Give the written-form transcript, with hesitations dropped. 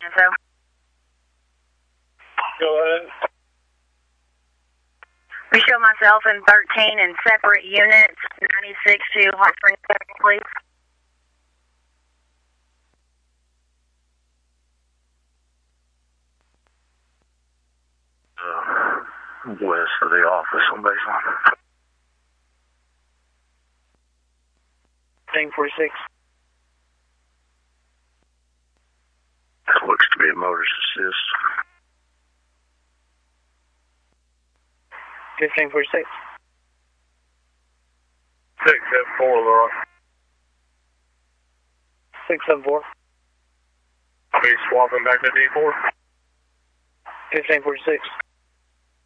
info. Go ahead. We show myself in 13 in separate units, 96 to Hot Springs, please. West of the office on baseline. Thing 46. That looks to be a motorist assist. 1546. 674, Laura. 674. Are you swapping back to D4? 1546.